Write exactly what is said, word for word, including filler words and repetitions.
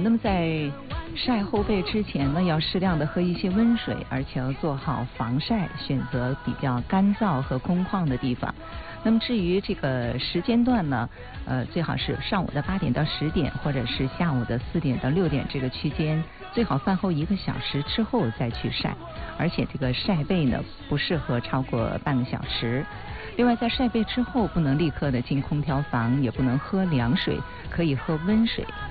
那么在晒后背之前呢，要适量的喝一些温水，而且要做好防晒，选择比较干燥和空旷的地方。那么至于这个时间段呢，呃，最好是上午的八点到十点，或者是下午的四点到六点这个区间，最好饭后一个小时之后再去晒，而且这个晒背呢不适合超过半个小时。另外，在晒背之后不能立刻的进空调房，也不能喝凉水，可以喝温水。